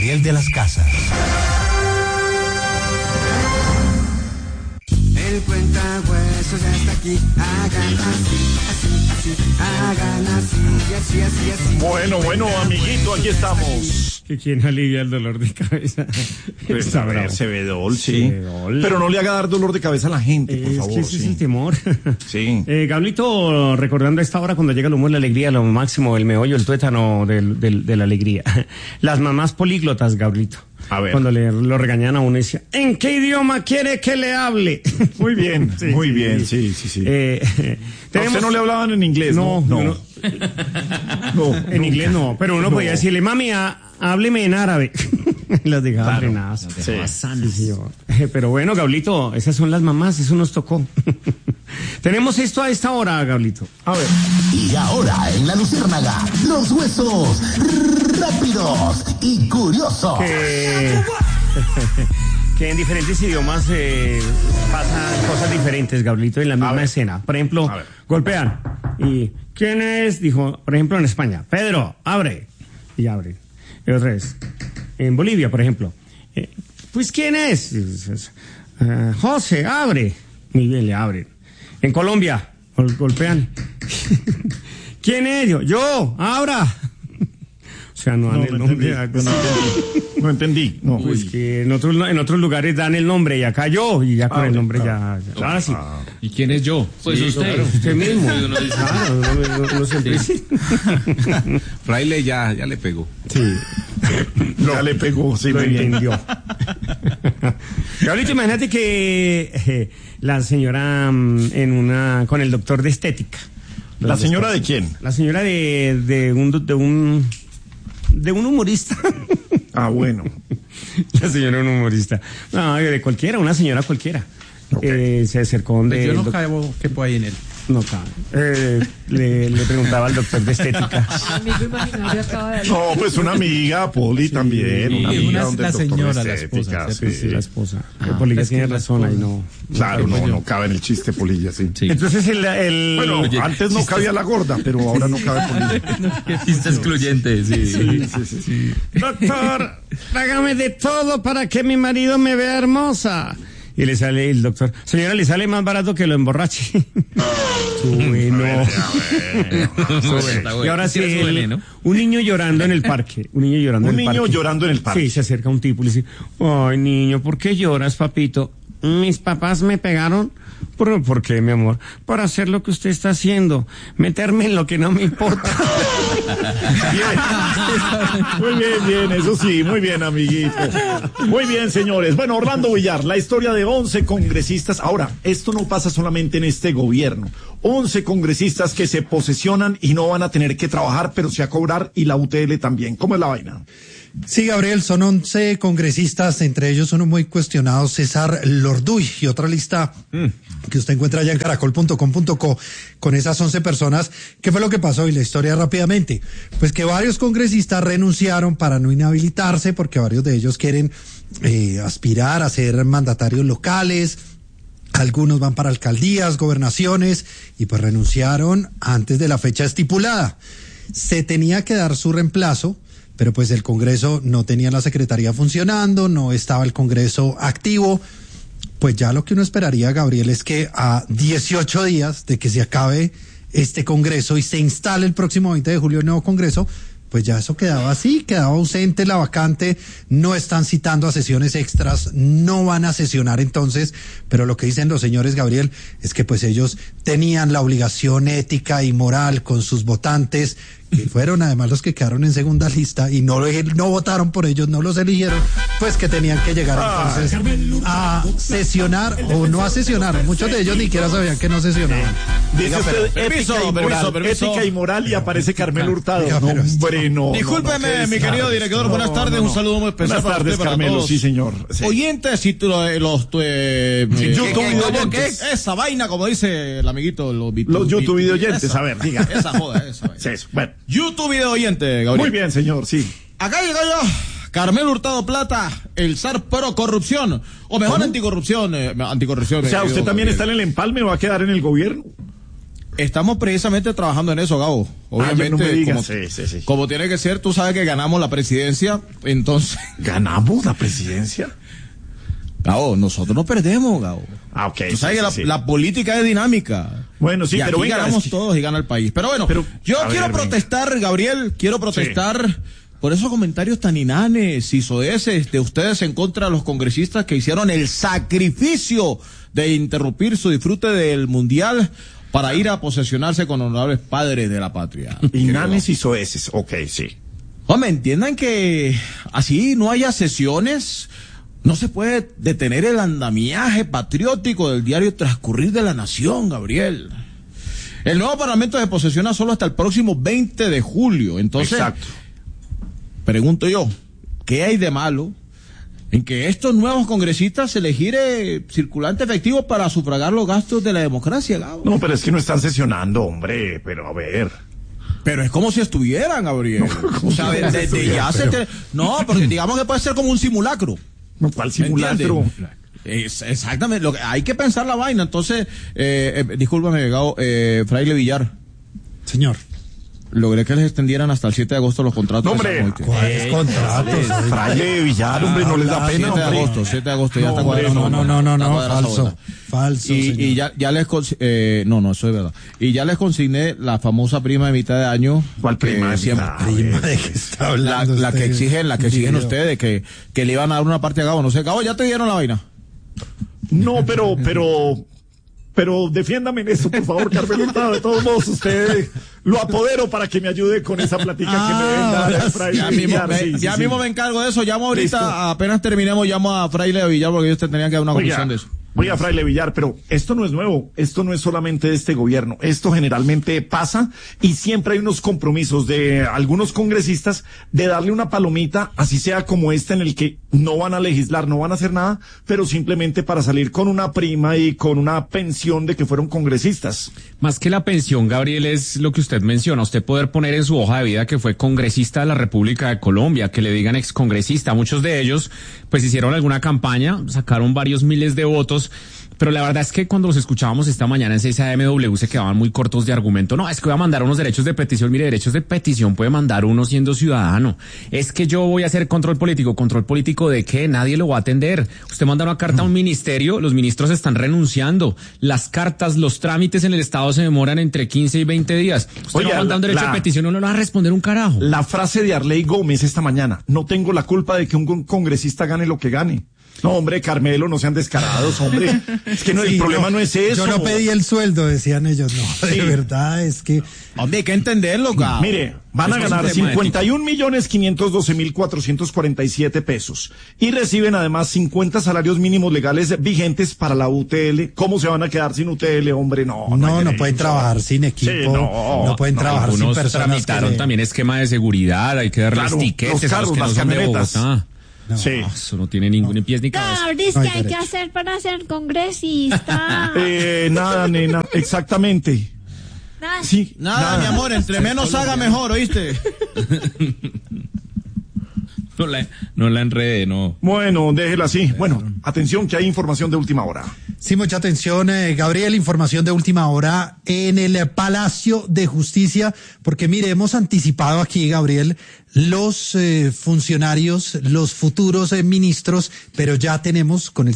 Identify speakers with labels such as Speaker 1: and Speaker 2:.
Speaker 1: Gabriel de las Casas.
Speaker 2: El cuentahuesos ya está aquí. Hagan así, hagan así.
Speaker 3: Bueno, amiguito, aquí estamos.
Speaker 4: ¿Quién alivia el dolor de cabeza?
Speaker 3: Pues, a ver, Cebedol, sí. Pero no le haga dar dolor de cabeza a la gente, por favor.
Speaker 4: Es que ese es el temor.
Speaker 3: Sí.
Speaker 4: Gablito, recordando a esta hora cuando llega el humor, la alegría, lo máximo, el meollo, el tuétano de la alegría. Las mamás políglotas, Gablito.
Speaker 3: A ver.
Speaker 4: Cuando lo regañan a uno y decía, ¿en qué idioma quiere que le hable?
Speaker 3: Muy bien, sí. ¿A usted no le hablaban en inglés?
Speaker 4: No. En inglés no, pero uno podía decirle, mami, hábleme en árabe. Las dejaba frenadas. Sí. Pero bueno, Gablito, esas son las mamás, eso nos tocó. Tenemos esto a esta hora, Gablito.
Speaker 3: A ver.
Speaker 1: Y ahora en La Luciérnaga, los huesos rápidos y curiosos.
Speaker 4: Que en diferentes idiomas pasan cosas diferentes, Gablito, en la misma escena. Por ejemplo, golpean. ¿Y quién es? Dijo, por ejemplo, en España, Pedro, abre. Y abre. Y otra vez. En Bolivia, por ejemplo. Pues, ¿quién es? José, abre. Muy bien, le abren. En Colombia, golpean. ¿Quién es? Yo, abra. O sea, no dan el nombre.
Speaker 3: No entendí. No.
Speaker 4: Pues que en otros lugares dan el nombre y acá yo, y ya con el nombre ya. Ahora sí.
Speaker 5: ¿Y quién es yo?
Speaker 6: Pues sí, usted.
Speaker 4: Claro, usted mismo. No siempre.
Speaker 6: Fraile ya le pegó.
Speaker 4: Sí.
Speaker 3: Ya le pegó, sí,
Speaker 4: lo
Speaker 3: muy bien.
Speaker 4: entendió. Y ahorita imagínate que la señora con el doctor de estética.
Speaker 3: ¿La señora de quién?
Speaker 4: La señora de un humorista.
Speaker 3: Ah, bueno.
Speaker 4: La señora un humorista. No, de cualquiera, una señora cualquiera. Okay. Se acercó donde...
Speaker 5: Yo no caigo, ¿qué puede en él?
Speaker 4: No cabe. Le preguntaba al doctor de estética.
Speaker 7: Amigo imaginario acaba de...
Speaker 3: No, pues una amiga, Poli, también.
Speaker 5: Sí,
Speaker 3: una amiga donde
Speaker 5: la
Speaker 3: el doctor
Speaker 5: señora,
Speaker 3: de
Speaker 5: la
Speaker 3: estética.
Speaker 5: esposa.
Speaker 4: Sí, la esposa. Polilla
Speaker 5: es
Speaker 4: tiene
Speaker 5: que
Speaker 4: razón ahí, no.
Speaker 3: Claro, no cabe en el chiste, Polilla, sí.
Speaker 4: Entonces
Speaker 3: Bueno,
Speaker 6: Oye,
Speaker 3: antes no cabía la gorda, pero ahora no cabe Polilla.
Speaker 6: Chiste excluyente,
Speaker 3: Sí.
Speaker 4: Doctor, hágame de todo para que mi marido me vea hermosa. Y le sale el doctor, señora, le sale más barato que lo emborrache. Bueno. Y ahora sí, un niño llorando en el parque. Un niño
Speaker 3: llorando en el parque.
Speaker 4: Sí, se acerca un tipo y le dice, ay, niño, ¿por qué lloras, papito? Mis papás me pegaron. ¿Por qué, mi amor? Por hacer lo que usted está haciendo. Meterme en lo que no me importa.
Speaker 3: Bien. Muy bien, eso sí, muy bien, amiguito. Muy bien, señores. Bueno, Orlando Villar, la historia de 11 congresistas. Ahora, esto no pasa solamente en este gobierno. 11 congresistas que se posesionan y no van a tener que trabajar, pero sí a cobrar, y la UTL también. ¿Cómo es la vaina?
Speaker 8: Sí, Gabriel, son 11 congresistas, entre ellos uno muy cuestionado, César Lorduy, y otra lista que usted encuentra allá en caracol.com.co con esas 11 personas. ¿Qué fue lo que pasó? Y la historia rápidamente. Pues que varios congresistas renunciaron para no inhabilitarse, porque varios de ellos quieren aspirar a ser mandatarios locales. Algunos van para alcaldías, gobernaciones, y pues renunciaron antes de la fecha estipulada. Se tenía que dar su reemplazo, pero pues el Congreso no tenía la Secretaría funcionando, no estaba el Congreso activo. Pues ya lo que uno esperaría, Gabriel, es que a 18 días de que se acabe este Congreso y se instale el próximo 20 de julio el nuevo Congreso, pues ya eso quedaba así, quedaba ausente la vacante, no están citando a sesiones extras, no van a sesionar entonces, pero lo que dicen los señores, Gabriel, es que pues ellos tenían la obligación ética y moral con sus votantes, que fueron además los que quedaron en segunda lista y no votaron por ellos, no los eligieron, pues que tenían que llegar entonces a sesionar o no a sesionar. Muchos de ellos ni siquiera sabían que no sesionaban.
Speaker 3: Dice usted ética y moral y aparece Carmelo Hurtado.
Speaker 5: Discúlpeme, mi querido director, buenas tardes, un saludo muy especial.
Speaker 3: Buenas tardes, Carmelo, sí señor. Sí.
Speaker 5: Oyentes y los YouTube videoyentes. Esa vaina, como dice el amiguito. Los
Speaker 3: YouTube videoyentes, a ver, diga.
Speaker 5: Esa joda, esa vaina.
Speaker 3: Sí, eso, bueno.
Speaker 5: YouTube video oyente, Gabriel.
Speaker 3: Muy bien, señor, sí.
Speaker 5: Acá llegó yo, Carmelo Hurtado Plata, el zar pro corrupción, o mejor anticorrupción.
Speaker 3: O sea, ¿usted también está en el empalme o va a quedar en el gobierno?
Speaker 5: Estamos precisamente trabajando en eso, Gabo. Obviamente,
Speaker 3: no me digas.
Speaker 5: Como tiene que ser, tú sabes que ganamos la presidencia, entonces...
Speaker 3: ¿Ganamos la presidencia?
Speaker 5: Gabo, nosotros no perdemos, Gabo.
Speaker 3: Ok.
Speaker 5: Tú sabes que la política es dinámica.
Speaker 3: Bueno, sí,
Speaker 5: y
Speaker 3: pero
Speaker 5: aquí ganamos todos y gana el país. Pero bueno, yo quiero protestar, Gabriel, por esos comentarios tan inanes y soeces de ustedes en contra de los congresistas que hicieron el sacrificio de interrumpir su disfrute del Mundial para ir a posesionarse con honorables padres de la patria.
Speaker 3: Inanes y soeces, ok, sí.
Speaker 5: Hombre, entiendan que así no haya sesiones, no se puede detener el andamiaje patriótico del diario Transcurrir de la Nación, Gabriel. El nuevo Parlamento se posesiona solo hasta el próximo 20 de julio, entonces... Exacto. Pregunto yo, ¿qué hay de malo en que estos nuevos congresistas se les gire circulante efectivo para sufragar los gastos de la democracia, Gabo?
Speaker 3: No, pero es que no están sesionando, hombre, pero a ver.
Speaker 5: Pero es como si estuvieran, Gabriel. No, o sea, desde ya no, porque digamos que puede ser como un simulacro.
Speaker 3: ¿Cuál simulacro?
Speaker 5: Exactamente, hay que pensar la vaina. Entonces, discúlpame, Gabo, Fraile Villar.
Speaker 8: Señor.
Speaker 5: Logré que les extendieran hasta el 7 de agosto los contratos.
Speaker 3: No, hombre,
Speaker 8: ¿cuáles contratos?
Speaker 3: Fraile Villar, hombre, no les da pena.
Speaker 5: 7 de agosto, ya está
Speaker 8: cuadrado. No, falso.
Speaker 5: Y ya les no, eso es verdad. Y ya les consigné la famosa prima de mitad de año.
Speaker 3: ¿Cuál prima?
Speaker 8: ¿Prima de qué está hablando?
Speaker 5: La que exigen ustedes, que le iban a dar una parte a Gabo. No sé, Gabo, ¿ya te dieron la vaina?
Speaker 3: No, pero defiéndame en eso, por favor, Carmelita. De todos modos, usted lo apodero para que me ayude con esa platica que me venga.
Speaker 5: Ya mismo me encargo de eso. Llamo ahorita, listo. Apenas terminemos, llamo a Fraile Villar porque ellos tendrían que dar una comisión de eso.
Speaker 3: Oiga, Fraile Villar, pero esto no es nuevo, esto no es solamente de este gobierno, esto generalmente pasa y siempre hay unos compromisos de algunos congresistas de darle una palomita, así sea como esta en el que no van a legislar, no van a hacer nada, pero simplemente para salir con una prima y con una pensión de que fueron congresistas.
Speaker 6: Más que la pensión, Gabriel, es lo que usted menciona, usted poder poner en su hoja de vida que fue congresista de la República de Colombia, que le digan excongresista, muchos de ellos pues hicieron alguna campaña, sacaron varios miles de votos, pero la verdad es que cuando los escuchábamos esta mañana en 6AMW se quedaban muy cortos de argumento. No, es que voy a mandar unos derechos de petición. Mire, derechos de petición puede mandar uno siendo ciudadano. Es que yo voy a hacer control político. ¿Control político de qué? Nadie lo va a atender. Usted manda una carta a un ministerio, los ministros están renunciando. Las cartas, los trámites en el Estado se demoran entre 15 y 20 días. Usted no manda un derecho de petición, no le va a responder un carajo.
Speaker 3: La frase de Arley Gómez esta mañana: no tengo la culpa de que un congresista gane lo que gane. No, hombre, Carmelo, no sean descarados, hombre. Es que no, el problema no es eso.
Speaker 8: Yo no pedí el sueldo, decían ellos. No, de verdad es que...
Speaker 5: Hombre, hay que entenderlo, Gabo.
Speaker 3: Mire, van a ganar 51.512.447 pesos. Y reciben además 50 salarios mínimos legales vigentes para la UTL. ¿Cómo se van a quedar sin UTL, hombre? No
Speaker 8: pueden trabajar sin equipo. Sí, no pueden trabajar sin personas.
Speaker 6: Tramitaron también esquema de seguridad, hay que darles tiquetes a los que no son de Bogotá.
Speaker 3: No, sí.
Speaker 6: Eso no tiene ningún pies ni cabeza.
Speaker 7: ¿Qué hay que hacer para ser congresista?
Speaker 3: Nada, nena, exactamente.
Speaker 7: Nada.
Speaker 3: Sí,
Speaker 5: nada, mi amor, entre menos haga mejor, ¿oíste?
Speaker 6: No la enrede, no.
Speaker 3: Bueno, déjela así. Bueno, atención que hay información de última hora.
Speaker 8: Sí, mucha atención, Gabriel, información de última hora en el Palacio de Justicia, porque mire, hemos anticipado aquí, Gabriel, los funcionarios, los futuros ministros, pero ya tenemos con el